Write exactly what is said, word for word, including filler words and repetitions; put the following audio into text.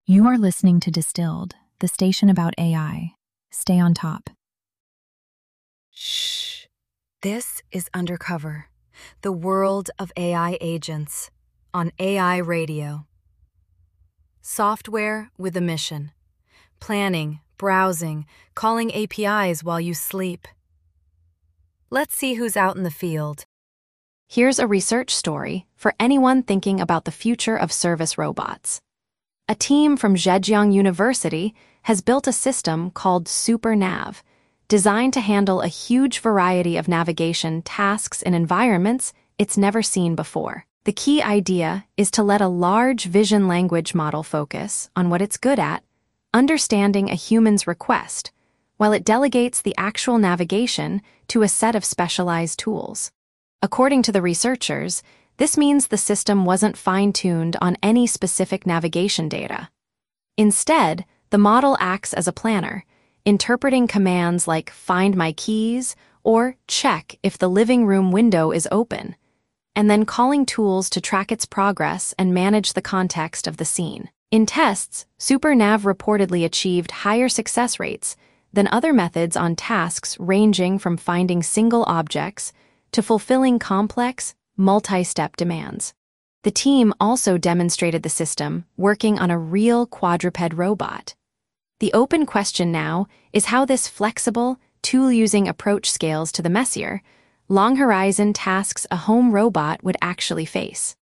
You are listening to Distilled, the station about A I. Stay on top. Shh. This is Undercover, the world of A I agents, on A I Radio. Software with a mission. Planning, browsing, calling A P Is while you sleep. Let's see who's out in the field. Here's a research story for anyone thinking about the future of service robots. A team from Zhejiang University has built a system called SuperNav, designed to handle a huge variety of navigation tasks in environments it's never seen before. The key idea is to let a large vision language model focus on what it's good at, understanding a human's request, while it delegates the actual navigation to a set of specialized tools. According to the researchers, this means the system wasn't fine-tuned on any specific navigation data. Instead, the model acts as a planner, interpreting commands like "find my keys" or "check if the living room window is open," and then calling tools to track its progress and manage the context of the scene. In tests, SuperNav reportedly achieved higher success rates than other methods on tasks ranging from finding single objects to fulfilling complex, multi-step demands. The team also demonstrated the system working on a real quadruped robot. The open question now is how this flexible, tool-using approach scales to the messier, long-horizon tasks a home robot would actually face.